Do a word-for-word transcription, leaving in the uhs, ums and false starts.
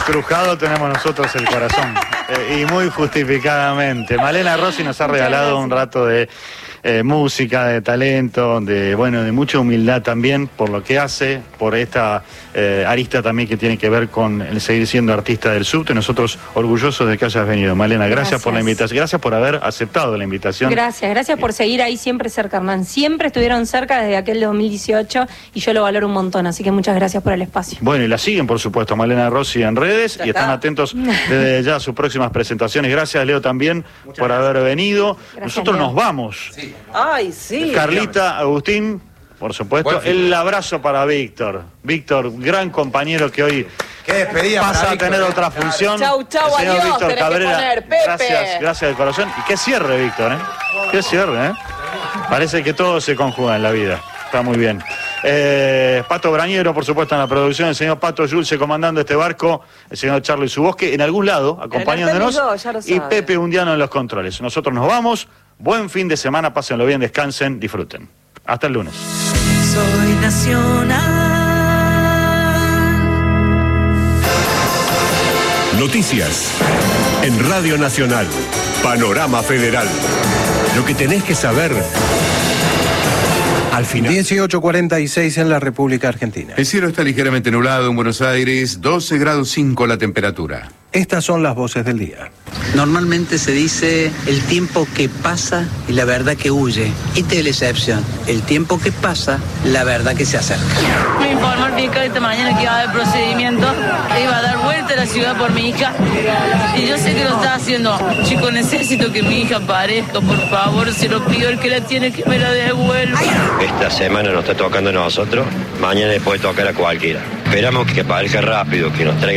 estrujado tenemos nosotros el corazón. Eh, y muy justificadamente. Malena Rossi nos ha regalado un rato de eh, música, de talento, de bueno, de mucha humildad también por lo que hace, por esta eh, arista también que tiene que ver con el seguir siendo artista del subte. Nosotros orgullosos de que hayas venido, Malena. Gracias, gracias por la invitación, gracias por haber aceptado la invitación. Gracias, gracias por seguir ahí siempre cerca, Hernán. Siempre estuvieron cerca desde aquel dos mil dieciocho y yo lo valoro un montón, así que muchas gracias por el espacio. Bueno, y la siguen, por supuesto, Malena Rossi en redes ya y está. Están atentos desde ya a sus próximas presentaciones. Gracias, Leo, también muchas por gracias. haber venido. Gracias, Nosotros Leo. nos vamos. Sí. Ay, sí. Carlita, Agustín, por supuesto. El abrazo para Víctor. Víctor, gran compañero que hoy Qué despedida pasa a Víctor, tener eh. otra función. Chau, chau, El señor adiós, Víctor tenés que Cabrera. poner, Pepe. Gracias, gracias de corazón. Y qué cierre, Víctor, ¿eh? Qué cierre, ¿eh? Parece que todo se conjuga en la vida. Está muy bien. Eh, Pato Brañero, por supuesto, en la producción, el señor Pato Yulce comandando este barco, el señor Charlie Subosque en algún lado, acompañándonos, el Artemio, ya lo y sabe. Pepe Undiano en los controles. Nosotros nos vamos. Buen fin de semana, pásenlo bien, descansen, disfruten. Hasta el lunes. Soy nacional. Noticias en Radio Nacional. Panorama Federal. Lo que tenés que saber al final. dieciocho cuarenta y seis en la República Argentina. El cielo está ligeramente nublado en Buenos Aires, doce grados cinco la temperatura. Estas son las voces del día. Normalmente se dice el tiempo que pasa y la verdad que huye. Esta es la excepción. El tiempo que pasa, la verdad que se acerca. Me informó el fiscal esta mañana que iba a haber procedimiento, que iba a dar vuelta a la ciudad por mi hija. Y yo sé que lo está haciendo. Chico, necesito que mi hija aparezca, por favor, se lo pido, el que la tiene que me la devuelva. Esta semana nos está tocando a nosotros, mañana le puede tocar a cualquiera. Esperamos que aparezca rápido, que nos traiga